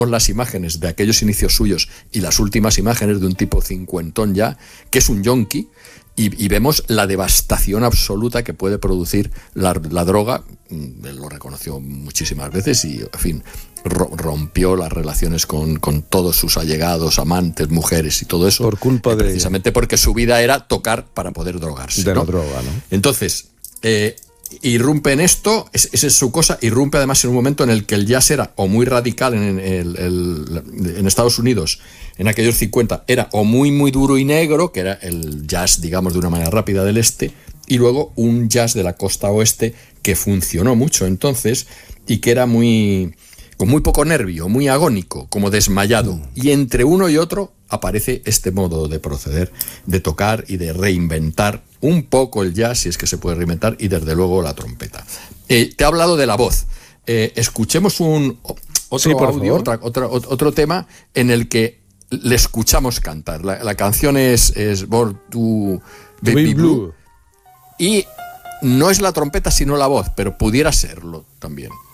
las imágenes de aquellos inicios suyos y las últimas imágenes de un tipo cincuentón ya, que es un yonki, y vemos la devastación absoluta que puede producir la droga. Él lo reconoció muchísimas veces y, en fin, rompió las relaciones con todos sus allegados, amantes, mujeres y todo eso. Por culpa de... Precisamente porque su vida era tocar para poder drogarse. De la droga, ¿no? Entonces, irrumpe en esto, esa es su cosa, irrumpe además en un momento en el que el jazz era o muy radical en Estados Unidos, en aquellos 50, era o muy, muy duro y negro, que era el jazz, digamos, de una manera rápida del este, y luego un jazz de la costa oeste que funcionó mucho entonces y que era con muy poco nervio, muy agónico, como desmayado. Y entre uno y otro aparece este modo de proceder, de tocar y de reinventar un poco el jazz, si es que se puede reinventar, y desde luego la trompeta. Te he hablado de la voz. Escuchemos otro tema en el que le escuchamos cantar. La canción es Born to Baby Blue. Y no es la trompeta, sino la voz, pero pudiera serlo también.